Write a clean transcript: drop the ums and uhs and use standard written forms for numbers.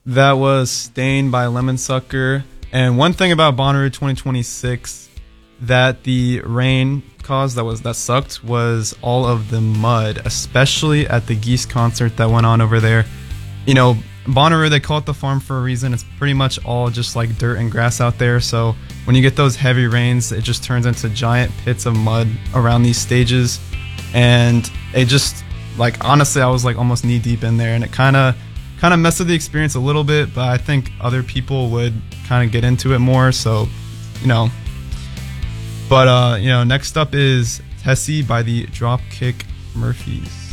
That was Stain by Lemon Sucker. And one thing about Bonnaroo 2026 that the rain caused that sucked was all of the mud, especially at the Geese concert that went on over there. You know, Bonnaroo, they call it the farm for a reason. It's pretty much all just like dirt and grass out there. So when you get those heavy rains, it just turns into giant pits of mud around these stages. And it just, like, honestly, I was like almost knee deep in there, and it kind of messed with the experience a little bit, but I think other people would kind of get into it more. So, you know, but next up is Tessie by the Dropkick Murphys.